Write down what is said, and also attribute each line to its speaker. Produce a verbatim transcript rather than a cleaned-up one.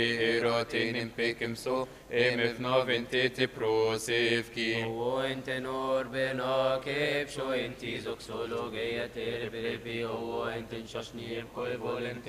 Speaker 1: هيراتين بكمسو امفنا فنتي بروسيفكي
Speaker 2: هو انت نور بناكب شو انتي زوكسولوجية تربربي هو انت نشاشني بكل فولنت